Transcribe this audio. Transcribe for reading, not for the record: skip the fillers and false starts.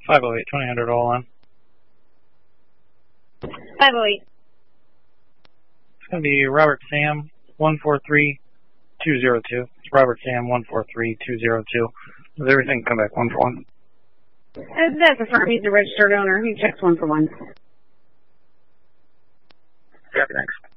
508, 2000 all on. 508. It's going to be Robert Sam 143202. It's Robert Sam 143202. Does everything come back 1 for 1? That's a firm. He's a registered owner. He checks 1 for 1. Yeah, thanks.